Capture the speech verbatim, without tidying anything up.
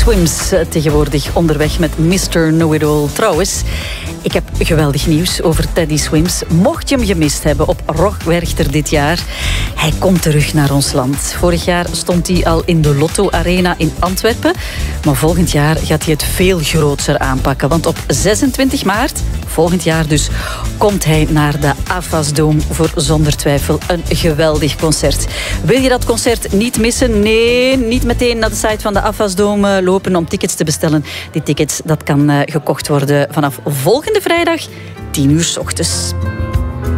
Swims, tegenwoordig onderweg met mister Know-it-all. Trouwens, ik heb geweldig nieuws over Teddy Swims. Mocht je hem gemist hebben op Rock Werchter dit jaar, hij komt terug naar ons land. Vorig jaar stond hij al in de Lotto Arena in Antwerpen, maar volgend jaar gaat hij het veel groter aanpakken. Want op zesentwintig maart, volgend jaar dus, komt hij naar de Avasdome voor zonder twijfel een geweldig concert. Wil je dat concert niet missen? Nee, niet meteen naar de site van de Avasdome lopen om tickets te bestellen. Die tickets, dat kan uh, gekocht worden vanaf volgende vrijdag, tien uur 's ochtends.